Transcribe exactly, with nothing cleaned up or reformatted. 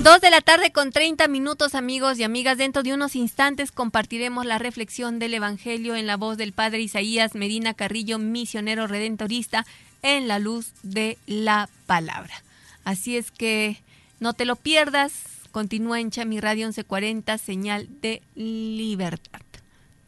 Dos de la tarde con treinta minutos, amigos y amigas. Dentro de unos instantes compartiremos la reflexión del Evangelio en la voz del Padre Isaías Medina Carrillo, misionero redentorista, en la luz de la palabra. Así es que no te lo pierdas. Continúa en Chami Radio once cuarenta, señal de libertad.